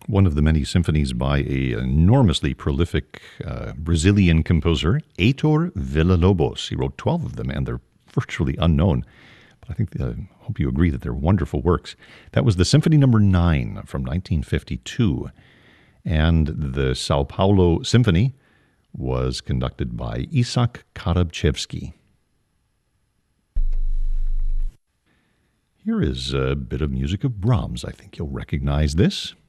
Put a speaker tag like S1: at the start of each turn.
S1: one of the many symphonies by an enormously prolific Brazilian composer, Heitor Villa-Lobos. He wrote 12 of them, and they're virtually unknown. But I hope you agree that they're wonderful works. That was the Symphony No. 9 from 1952. And the Sao Paulo Symphony was conducted by Isak Karabchevsky. Here is a bit of music of Brahms. I think you'll recognize this.